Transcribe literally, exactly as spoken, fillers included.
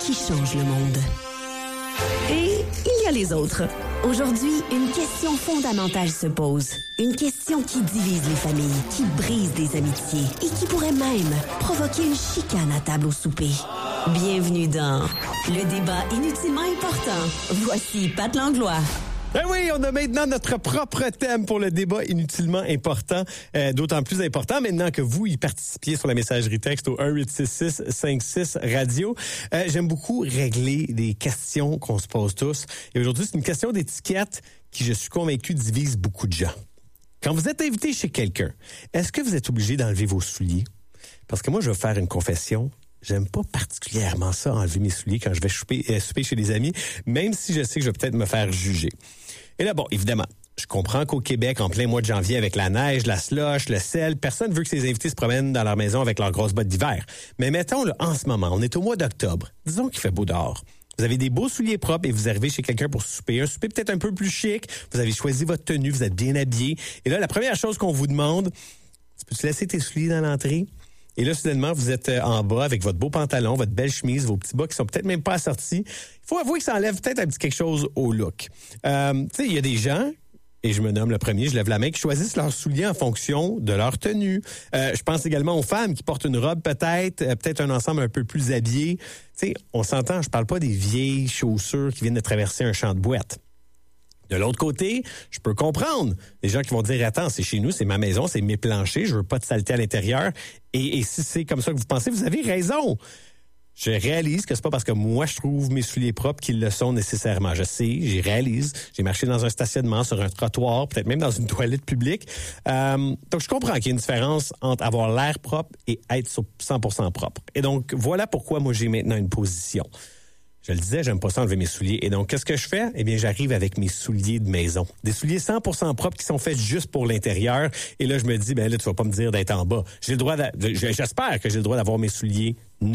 qui changent le monde. Et il y a les autres. Aujourd'hui, une question fondamentale se pose. Une question qui divise les familles, qui brise des amitiés et qui pourrait même provoquer une chicane à table au souper. Bienvenue dans Le débat inutilement important. Voici Pat Langlois. Ben oui, on a maintenant notre propre thème pour le débat inutilement important. Euh, d'autant plus important maintenant que vous y participiez sur la messagerie texte au un huit six six cinq six radio. Euh, j'aime beaucoup régler des questions qu'on se pose tous. Et aujourd'hui, c'est une question d'étiquette qui, je suis convaincu, divise beaucoup de gens. Quand vous êtes invité chez quelqu'un, est-ce que vous êtes obligé d'enlever vos souliers? Parce que moi, je vais faire une confession. J'aime pas particulièrement ça, enlever mes souliers quand je vais souper, euh, souper chez des amis, même si je sais que je vais peut-être me faire juger. Et là, bon, évidemment, je comprends qu'au Québec, en plein mois de janvier, avec la neige, la slush, le sel, personne veut que ses invités se promènent dans leur maison avec leurs grosses bottes d'hiver. Mais mettons, là, en ce moment, on est au mois d'octobre. Disons qu'il fait beau dehors. Vous avez des beaux souliers propres et vous arrivez chez quelqu'un pour souper. Un souper peut-être un peu plus chic. Vous avez choisi votre tenue, vous êtes bien habillé. Et là, la première chose qu'on vous demande, tu peux-tu laisser tes souliers dans l'entrée? Et là, soudainement, vous êtes en bas avec votre beau pantalon, votre belle chemise, vos petits bas qui sont peut-être même pas assortis. Il faut avouer que ça enlève peut-être un petit quelque chose au look. Euh, tu sais, il y a des gens, et je me nomme le premier, je lève la main, qui choisissent leurs souliers en fonction de leur tenue. Euh, je pense également aux femmes qui portent une robe peut-être, euh, peut-être un ensemble un peu plus habillé. Tu sais, on s'entend, je parle pas des vieilles chaussures qui viennent de traverser un champ de boîte. De l'autre côté, je peux comprendre les gens qui vont dire « Attends, c'est chez nous, c'est ma maison, c'est mes planchers, je veux pas de saleté à l'intérieur. » Et, et si c'est comme ça que vous pensez, vous avez raison. Je réalise que c'est pas parce que moi, je trouve mes souliers propres qu'ils le sont nécessairement. Je sais, j'y réalise. J'ai marché dans un stationnement, sur un trottoir, peut-être même dans une toilette publique. Euh, donc, je comprends qu'il y a une différence entre avoir l'air propre et être cent pour cent propre. Et donc, voilà pourquoi moi, j'ai maintenant une position. Je le disais, j'aime pas ça enlever mes souliers. Et donc, qu'est-ce que je fais? Eh bien, j'arrive avec mes souliers de maison. Des souliers cent pour cent propres qui sont faits juste pour l'intérieur. Et là, je me dis, ben là, tu vas pas me dire d'être en bas. J'ai le droit, de, j'espère que j'ai le droit d'avoir mes souliers